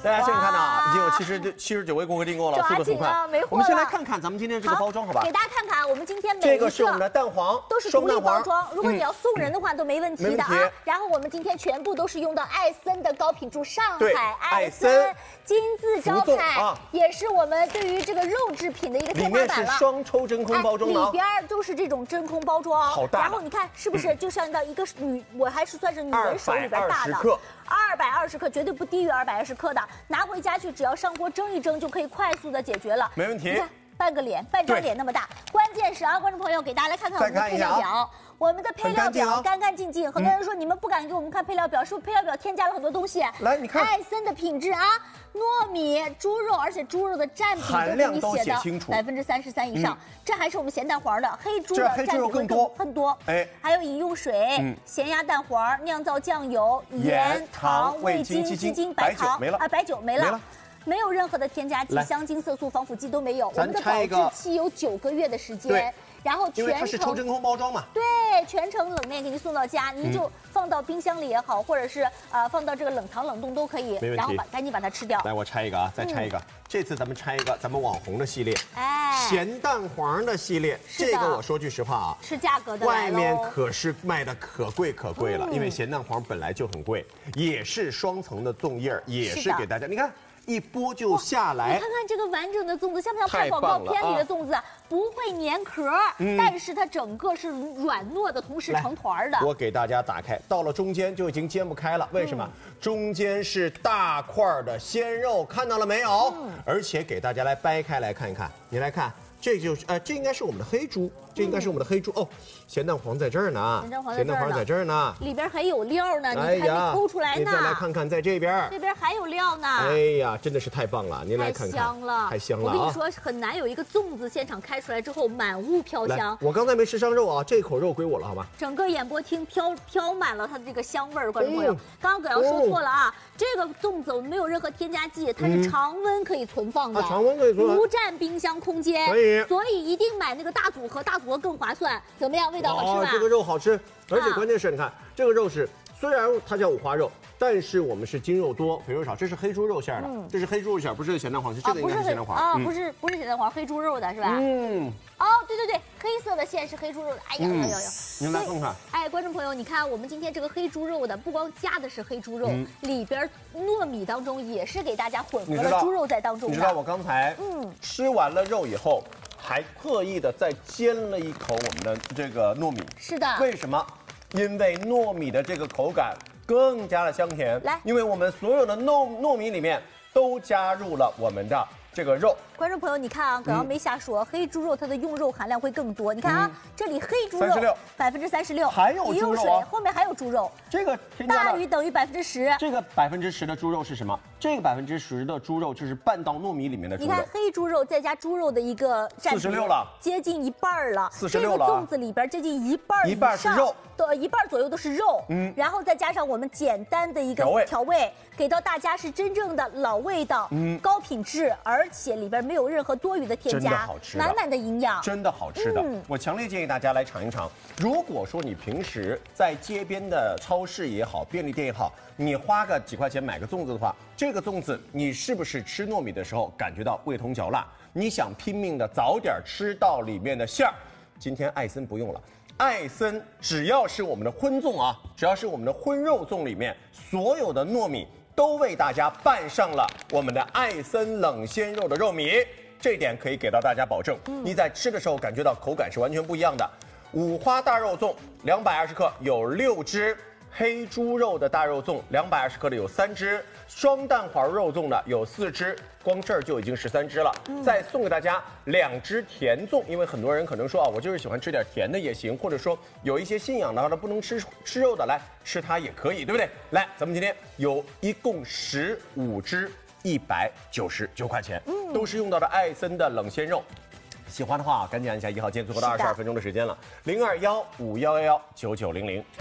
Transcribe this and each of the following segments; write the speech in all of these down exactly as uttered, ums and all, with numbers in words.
大家现在看到啊，已经有七十七十九位顾客订购了，速度很快。 啊、没货了。 我们先来看看咱们今天这个包装，好吧？ 给大家看看，我们今天每这个是我们的蛋黄， 都是独立包装。如果你要送人的话，都没问题的啊。然后我们今天全部都是用到艾森的高品质上海艾森金字招牌，也是我们对于这个肉制品的一个天花板了。 里面是双抽真空包装的， 里边都是这种真空包装， 好大。 然后你看是不是就像到一个女，我还是算是女人手里边大的。二百二十克，绝对不低于二百二十克的，拿回家去只要上锅蒸一蒸就可以快速的解决了， 没问题。 你看半个脸，半张脸那么大，关键是啊，观众朋友给大家来看看我们的配料表，我们的配料表干干净净。很多人说你们不敢给我们看配料表，是不是配料表添加了很多东西？ 来，你看艾森的品质啊，糯米、猪肉，而且猪肉的占比含量都给你写的百分之三十三以上，这还是我们咸蛋黄的，黑猪的占比更多更多。 哎， 还有饮用水、咸鸭蛋黄、酿造酱油、盐、糖、味精、鸡精、白糖啊，白酒没了。没有任何的添加剂、香精、色素、防腐剂都没有。我们的保质期有九个月的时间，然后全程因为它是抽真空包装嘛， 对，全程冷链给您送到家，您就放到冰箱里也好，或者是呃放到这个冷藏冷冻都可以，然后把赶紧把它吃掉。 来，我拆一个啊，再拆一个。这次咱们拆一个咱们网红的系列， 哎， 咸蛋黄的系列。这个我说句实话啊， 是价格的， 外面可是卖的可贵可贵了，因为咸蛋黄本来就很贵，也是双层的粽叶，也是给大家，你看。一剥就下来， 你看看这个完整的粽子，像不像拍广告片里的粽子？不会粘壳，但是它整个是软糯的，同时成团的。 我给大家打开，到了中间就已经煎不开了，为什么？中间是大块的鲜肉，看到了没有？而且给大家来掰开来看一看，你来看。这就是呃，这应该是我们的黑猪，这应该是我们的黑猪哦。咸蛋黄在这儿呢，咸蛋黄在这儿呢， 里边还有料呢，你还没抠出来呢。 你再来看看，在这边， 这边还有料呢。 哎呀，真的是太棒了！您来看看， 太香了， 太香了！ 我跟你说，很难有一个粽子现场开出来之后满屋飘香。 我刚才没吃上肉啊，这口肉归我了，好吧？ 整个演播厅飘飘满了它的这个香味儿，观众朋友，刚刚葛瑶说错了啊，这个粽子我们没有任何添加剂，它是常温可以存放的， 常温可以存放， 不占冰箱空间， 可以， 所以一定。买那个大组合，大组合更划算。怎么样？味道好吃吧？ 这个肉好吃，而且关键是，你看这个肉是，虽然它叫五花肉，但是我们是筋肉多，肥肉少。这是黑猪肉馅的，这是黑猪肉馅，不是咸蛋黄，是这个应该是咸蛋黄啊，不是不是咸蛋黄，黑猪肉的是吧？嗯。哦，对对对，黑色的馅是黑猪肉的。哎呀呀呀呀！ 您来看看。 哎，观众朋友，你看我们今天这个黑猪肉的，不光加的是黑猪肉，里边糯米当中也是给大家混合了猪肉在当中的。 你知道我刚才嗯吃完了肉以后。还特意的再煎了一口我们的这个糯米， 是的， 为什么？因为糯米的这个口感更加的香甜。 来， 因为我们所有的糯糯米里面都加入了我们的这个肉。 观众朋友，你看啊，葛瑶没瞎说，黑猪肉它的用肉含量会更多。你看啊，这里黑猪肉百分之三十六， 还有猪肉啊，后面还有猪肉， 这个大于等于百分之十。 这个百分之十的猪肉是什么？这个百分之十的猪肉就是拌到糯米里面的猪肉。 你看黑猪肉再加猪肉的一个占比， 四十六了， 接近一半了。 四十六了。 这个粽子里边接近一半一半是肉， 对，一半左右都是肉。嗯，然后再加上我们简单的一个调味，给到大家是真正的老味道，嗯，高品质，而且里边没有任何多余的添加， 真的好吃， 满满的营养， 真的好吃的。嗯，我强烈建议大家来尝一尝。如果说你平时在街边的超市也好，便利店也好，你花个几块钱买个粽子的话，这个粽子你是不是吃糯米的时候感觉到味同嚼蜡？你想拼命的早点吃到里面的馅儿，今天艾森不用了。艾森只要是我们的荤粽啊，只要是我们的荤肉粽里面所有的糯米都为大家拌上了我们的艾森冷鲜肉的肉米，这点可以给到大家保证，你在吃的时候感觉到口感是完全不一样的。五花大肉粽两百二十克有六只。黑猪肉的大肉粽两百二十克的有三只，双蛋黄肉粽的有四只，光这儿就已经十三只了。嗯、再送给大家两只甜粽，因为很多人可能说啊，我就是喜欢吃点甜的也行，或者说有一些信仰的话，他不能吃吃肉的，来吃它也可以，对不对？来，咱们今天有一共十五只，一百九十九块钱，嗯，都是用到的艾森的冷鲜肉。喜欢的话，赶紧按一下一号键，最后的二十二分钟的时间了，零二幺五幺幺幺九九零零。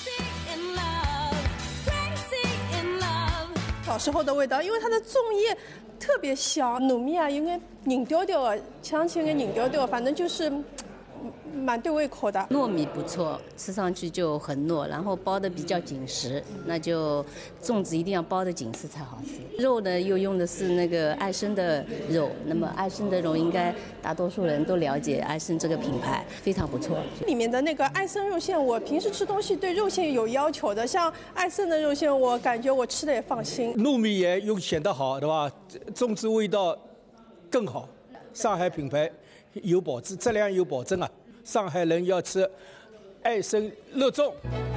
小时候的味道，因为它的粽叶特别香，糯米啊有眼凝调调的，香气有眼凝调调，反正就是蛮对胃口的。 糯米不错，吃上去就很糯，然后包的比较紧实，那就粽子一定要包的紧实才好吃。肉呢又用的是那个爱参的肉，那么爱参的肉应该大多数人都了解爱参这个品牌，非常不错。 里面的那个爱参肉馅，我平时吃东西对肉馅有要求的，像爱参的肉馅，我感觉我吃的也放心。 糯米也又选得好，对吧？粽子味道更好。上海品牌有保质，质量有保证啊！上海人要吃爱参肉粽。